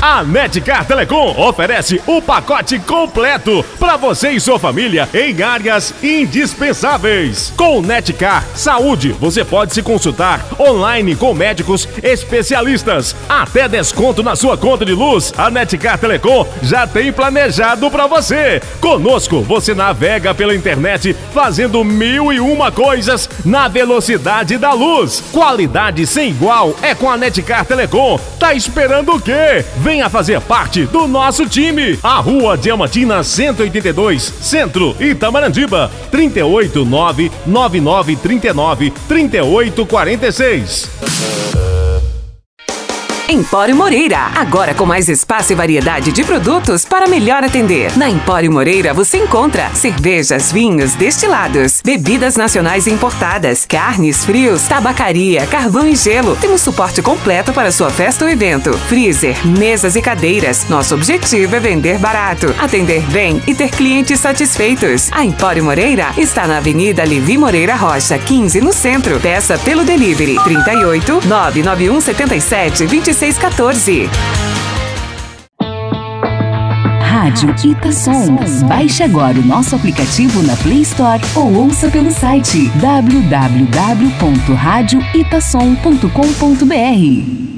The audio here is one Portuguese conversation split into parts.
A Netcar Telecom oferece o pacote completo para você e sua família em áreas indispensáveis. Com Netcar Saúde, você pode se consultar online com médicos especialistas. Até desconto na sua conta de luz. A Netcar Telecom já tem planejado para você. Conosco, você navega pela internet fazendo 1001 coisas na velocidade da luz. Qualidade sem igual é com a Netcar Telecom. Tá esperando o quê? Venha fazer parte do nosso time. A Rua Diamantina 182, Centro, Itamarandiba. 389-9939-3846. Empório Moreira, agora com mais espaço e variedade de produtos para melhor atender. Na Empório Moreira você encontra cervejas, vinhos, destilados, bebidas nacionais e importadas, carnes, frios, tabacaria, carvão e gelo. Temos suporte completo para sua festa ou evento, freezer, mesas e cadeiras. Nosso objetivo é vender barato, atender bem e ter clientes satisfeitos. A Empório Moreira está na Avenida Levi Moreira Rocha, 15, no centro. Peça pelo delivery 38 991 77 2614. Rádio Itasom. Baixe agora o nosso aplicativo na Play Store ou ouça pelo site www.radioitasom.com.br.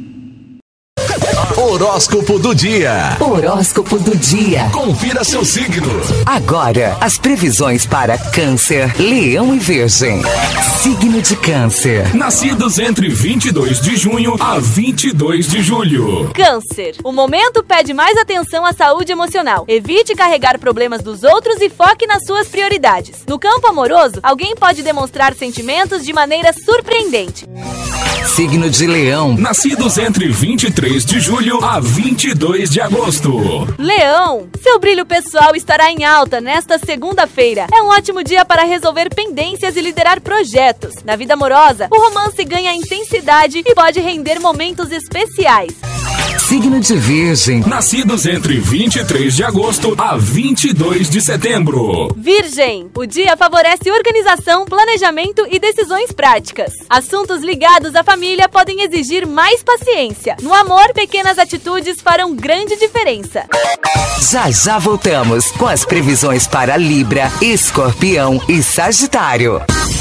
Horóscopo do dia. Horóscopo do dia. Confira seu signo. Agora, as previsões para Câncer, Leão e Virgem. Signo de Câncer. Nascidos entre 22 de junho a 22 de julho. Câncer. O momento pede mais atenção à saúde emocional. Evite carregar problemas dos outros e foque nas suas prioridades. No campo amoroso, alguém pode demonstrar sentimentos de maneira surpreendente. Signo de Leão. Nascidos entre 23 de julho a 22 de agosto. Leão. Seu brilho pessoal estará em alta nesta segunda-feira. É um ótimo dia para resolver pendências e liderar projetos. Na vida amorosa, o romance ganha intensidade e pode render momentos especiais. Signo de Virgem. Nascidos entre 23 de agosto a 22 de setembro. Virgem. O dia favorece organização, planejamento e decisões práticas. Assuntos ligados à família podem exigir mais paciência. No amor, pequenas atitudes farão grande diferença. Já voltamos com as previsões para Libra, Escorpião e Sagitário.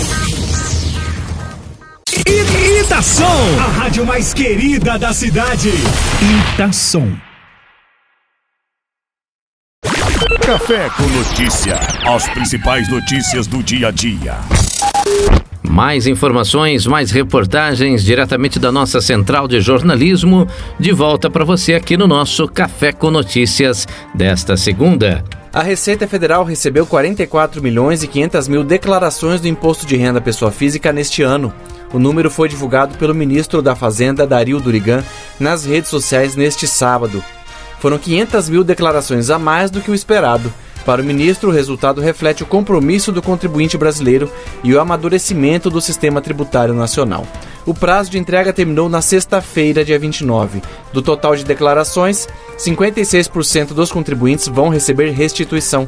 Itasom, a rádio mais querida da cidade. Itasom. Café com Notícia. As principais notícias do dia a dia. Mais informações, mais reportagens diretamente da nossa central de jornalismo, de volta para você aqui no nosso Café com Notícias desta segunda. A Receita Federal recebeu 44 milhões e 500 mil declarações do Imposto de Renda à Pessoa Física neste ano. O número foi divulgado pelo ministro da Fazenda, Dario Durigan, nas redes sociais neste sábado. Foram 500 mil declarações a mais do que o esperado. Para o ministro, o resultado reflete o compromisso do contribuinte brasileiro e o amadurecimento do sistema tributário nacional. O prazo de entrega terminou na sexta-feira, dia 29. Do total de declarações, 56% dos contribuintes vão receber restituição,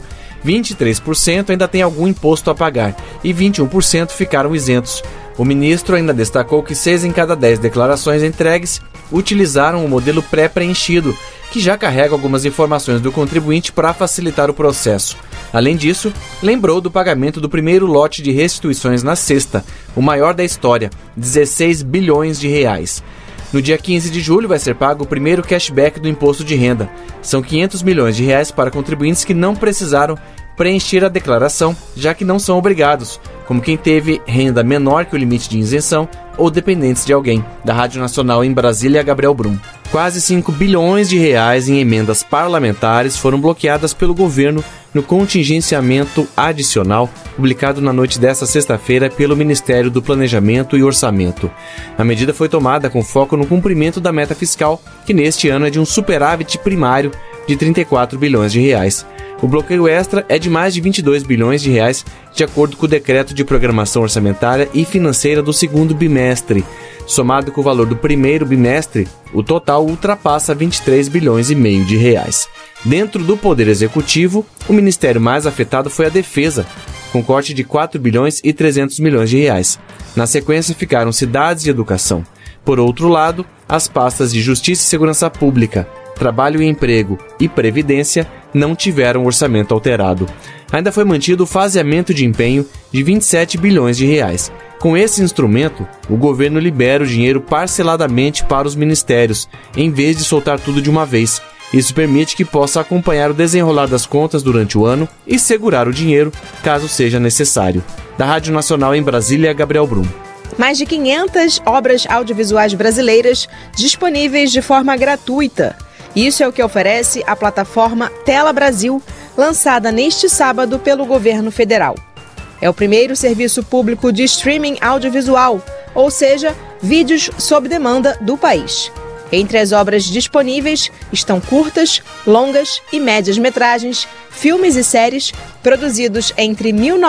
23% ainda tem algum imposto a pagar e 21% ficaram isentos. O ministro ainda destacou que 6 em cada 10 declarações entregues utilizaram o modelo pré-preenchido, que já carrega algumas informações do contribuinte para facilitar o processo. Além disso, lembrou do pagamento do primeiro lote de restituições na sexta, o maior da história, 16 bilhões de reais. No dia 15 de julho vai ser pago o primeiro cashback do imposto de renda. São 500 milhões de reais para contribuintes que não precisaram preencher a declaração, já que não são obrigados, como quem teve renda menor que o limite de isenção ou dependentes de alguém. Da Rádio Nacional em Brasília, Gabriel Brum. Quase 5 bilhões de reais em emendas parlamentares foram bloqueadas pelo governo no contingenciamento adicional, publicado na noite desta sexta-feira pelo Ministério do Planejamento e Orçamento. A medida foi tomada com foco no cumprimento da meta fiscal, que neste ano é de um superávit primário de 34 bilhões de reais. O bloqueio extra é de mais de 22 bilhões de reais, de acordo com o Decreto de Programação Orçamentária e Financeira do segundo bimestre. Somado com o valor do primeiro bimestre, o total ultrapassa 23 bilhões e meio de reais. Dentro do Poder Executivo, o ministério mais afetado foi a Defesa, com corte de 4 bilhões e 300 milhões de reais. Na sequência ficaram Cidades e Educação. Por outro lado, as pastas de Justiça e Segurança Pública, Trabalho e Emprego e Previdência não tiveram orçamento alterado. Ainda foi mantido o faseamento de empenho de 27 bilhões de reais. Com esse instrumento, o governo libera o dinheiro parceladamente para os ministérios, em vez de soltar tudo de uma vez. Isso permite que possa acompanhar o desenrolar das contas durante o ano e segurar o dinheiro, caso seja necessário. Da Rádio Nacional em Brasília, Gabriel Brum. Mais de 500 obras audiovisuais brasileiras disponíveis de forma gratuita. Isso é o que oferece a plataforma Tela Brasil, lançada neste sábado pelo governo federal. É o primeiro serviço público de streaming audiovisual, ou seja, vídeos sob demanda do país. Entre as obras disponíveis estão curtas, longas e médias metragens, filmes e séries produzidos entre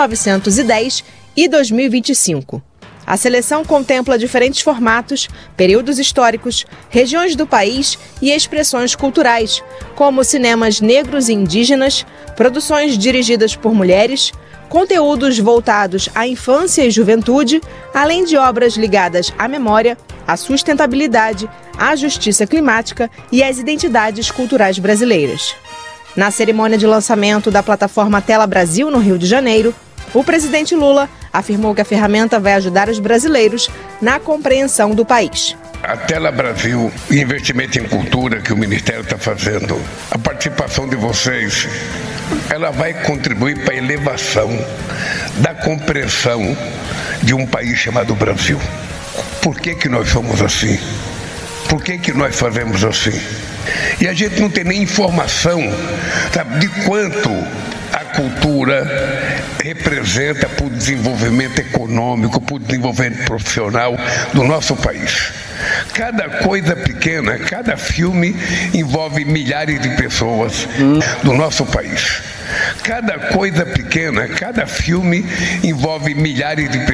1910 e 2025. A seleção contempla diferentes formatos, períodos históricos, regiões do país e expressões culturais, como cinemas negros e indígenas, produções dirigidas por mulheres, conteúdos voltados à infância e juventude, além de obras ligadas à memória, à sustentabilidade, à justiça climática e às identidades culturais brasileiras. Na cerimônia de lançamento da plataforma Tela Brasil, no Rio de Janeiro, o presidente Lula afirmou que a ferramenta vai ajudar os brasileiros na compreensão do país. A Tela Brasil, o investimento em cultura que o Ministério está fazendo, a participação de vocês, ela vai contribuir para a elevação da compreensão de um país chamado Brasil. Por que nós somos assim? Por que nós fazemos assim? E a gente não tem nem informação, sabe, de quanto a cultura representa para o desenvolvimento econômico, para o desenvolvimento profissional do nosso país. Cada coisa pequena, cada filme envolve milhares de pessoas do nosso país. Cada coisa pequena, cada filme envolve milhares de pessoas